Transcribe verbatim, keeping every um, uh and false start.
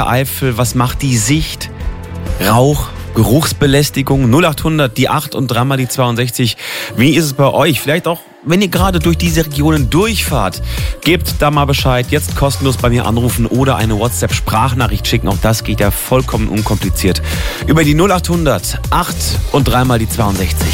Eifel, was macht die Sicht? Rauch, Geruchsbelästigung, null achthundert, die acht und dreimal die zweiundsechzig. Wie ist es bei euch? Vielleicht auch, wenn ihr gerade durch diese Regionen durchfahrt, gebt da mal Bescheid. Jetzt kostenlos bei mir anrufen oder eine WhatsApp-Sprachnachricht schicken. Auch das geht ja vollkommen unkompliziert. Über die null achthundert, acht und dreimal die zweiundsechzig.